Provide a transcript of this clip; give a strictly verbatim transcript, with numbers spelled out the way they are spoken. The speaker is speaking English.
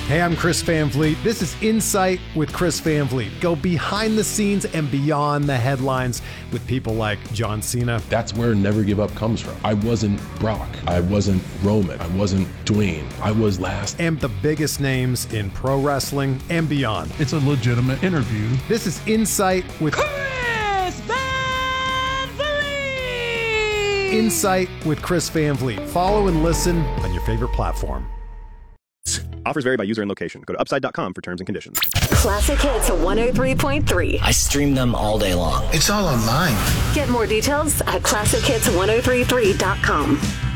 Hey, I'm Chris Van Vliet. This is Insight with Chris Van Vliet. Go behind the scenes and beyond the headlines with people like John Cena. That's where Never Give Up comes from. I wasn't Brock. I wasn't Roman. I wasn't Dwayne. I was last. And the biggest names in pro wrestling and beyond. It's a legitimate interview. This is Insight with Chris Van Vliet. Insight with Chris Van Vliet. Follow and listen on your favorite platform. Offers vary by user and location. Go to upside dot com for terms and conditions. Classic Hits one oh three point three. I stream them all day long. It's all online. Get more details at classic hits ten thirty-three dot com.